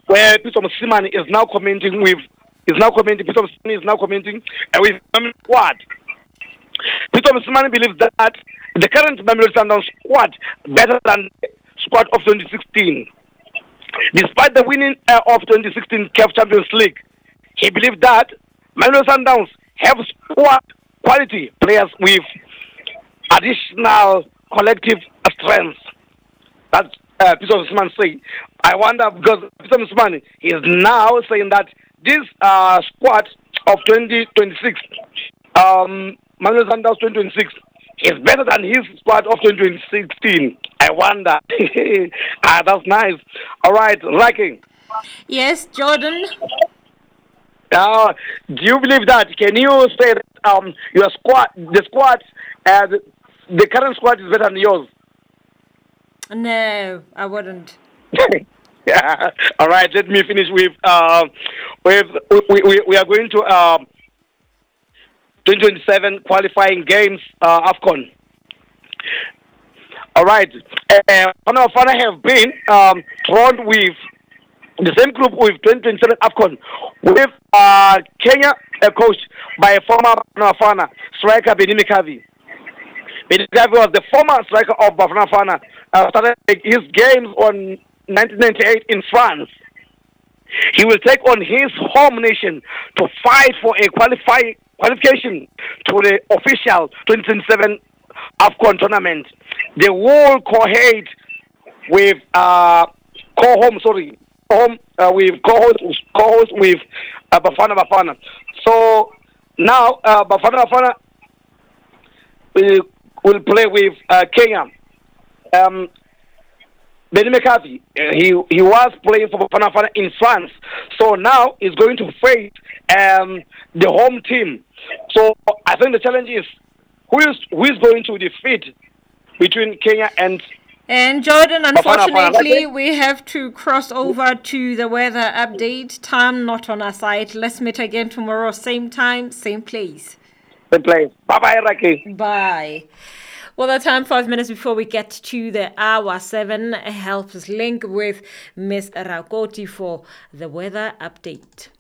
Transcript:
where Peter Msimani is now commenting with Peter Msimani is now commenting with squad. Peter Msimani believes that the current Mamelodi Sundowns squad better than the squad of 2016. Despite the winning of 2016 CAF Champions League, he believed that Mamelodi Sundowns have squad quality players with additional collective strength. That's Peter Msimani saying. I wonder, because Peter Msimani is now saying that this squad of 2026, Mamelodi Sundowns 2026, is better than his squad of 2016. I wonder. That's nice. All right, Raki. Yes, Jordan. Do you believe that? Can you say that your squad, the current squad is better than yours? No, I wouldn't. Yeah. All right. Let me finish with we are going to 2027 qualifying games, AFCON. All right. Fana have been drawn with the same group with 2027 AFCON with Kenya, coached by former Fana striker Benini Kavi. Benini Kavi was the former striker of Bafana Fana. Started his games on 1998 in France. He will take on his home nation to fight for a qualification to the official 2027 AFCON tournament. They will co-host with co-host with Bafana. So now Bafana will play with Kenya. Benny McCarthy, he was playing for Bafana in France, so now he's going to face the home team. So I think the challenge is who is going to defeat between Kenya and Jordan, unfortunately, Bafana. we have to cross over to the weather update. Time not on our side. Let's meet again tomorrow, same time, same place. Same place. Bye-bye, Raki. Bye. Well, the time 5 minutes before we get to the hour 7 helps us link with Miss Rakoti for the weather update.